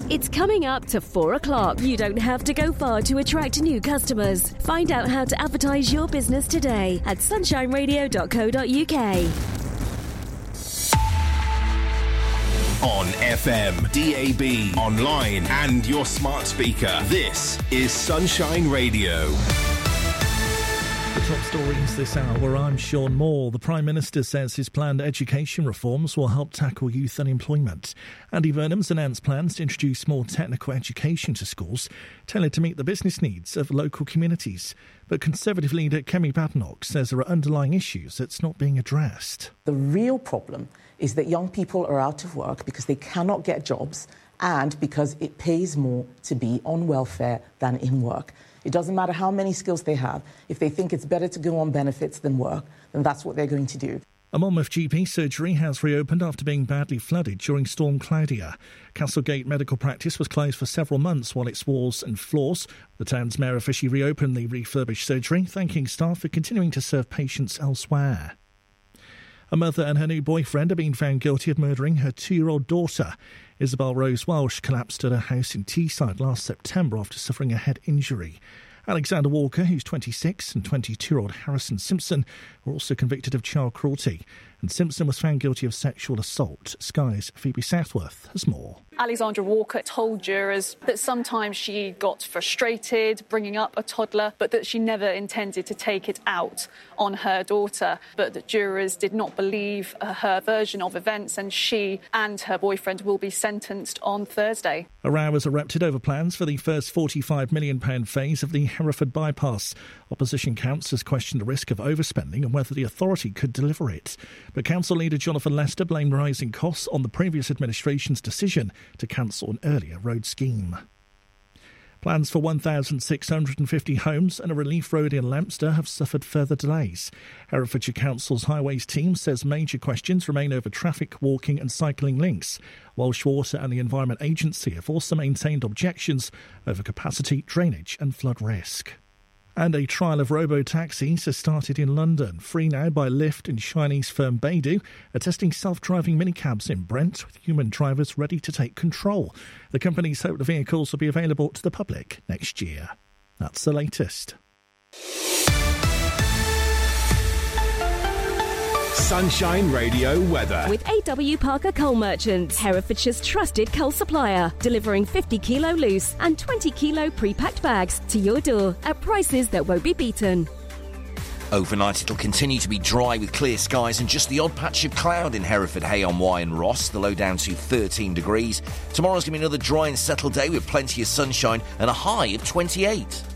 It's coming up to 4 o'clock. You don't have to go far to attract new customers. Find out how to advertise your business today at sunshineradio.co.uk. On FM, DAB, online and your smart speaker. This is Sunshine Radio. The top stories this hour, I'm Sean Moore. The Prime Minister says his planned education reforms will help tackle youth unemployment. Andy Burnham's announced plans to introduce more technical education to schools, tailored to meet the business needs of local communities. But Conservative leader Kemi Badenoch says there are underlying issues that's not being addressed. The real problem is that young people are out of work because they cannot get jobs and because it pays more to be on welfare than in work. It doesn't matter how many skills they have. If they think it's better to go on benefits than work, then that's what they're going to do. A Monmouth GP surgery has reopened after being badly flooded during Storm Claudia. Castlegate Medical Practice was closed for several months while its walls and floors. The town's mayor officially reopened the refurbished surgery, thanking staff for continuing to serve patients elsewhere. A mother and her new boyfriend are being found guilty of murdering her 2-year-old daughter. Isabel Rose Welsh collapsed at her house in Teesside last September after suffering a head injury. Alexander Walker, who's 26, and 22-year-old Harrison Simpson were also convicted of child cruelty. And Simpson was found guilty of sexual assault. Sky's Phoebe Southworth has more. Alexandra Walker told jurors that sometimes she got frustrated bringing up a toddler, but that she never intended to take it out on her daughter. But that jurors did not believe her version of events, and she and her boyfriend will be sentenced on Thursday. A row has erupted over plans for the first £45 million phase of the Hereford bypass. Opposition councillors questioned the risk of overspending and whether the authority could deliver it. But Council leader Jonathan Lester blamed rising costs on the previous administration's decision to cancel an earlier road scheme. Plans for 1,650 homes and a relief road in Leinster have suffered further delays. Herefordshire Council's Highways team says major questions remain over traffic, walking and cycling links. Welsh Water and the Environment Agency have also maintained objections over capacity, drainage and flood risk. And a trial of robo-taxis has started in London. Free now by Lyft and Chinese firm Beidou are testing self-driving minicabs in Brent with human drivers ready to take control. The companies hope the vehicles will be available to the public next year. That's the latest. Sunshine Radio weather. With AW Parker Coal Merchants, Herefordshire's trusted coal supplier, delivering 50 kilo loose and 20 kilo pre-packed bags to your door at prices that won't be beaten. Overnight it'll continue to be dry with clear skies and just the odd patch of cloud in Hereford, Hay-on-Wye and Ross, the low down to 13 degrees. Tomorrow's going to be another dry and settled day with plenty of sunshine and a high of 28.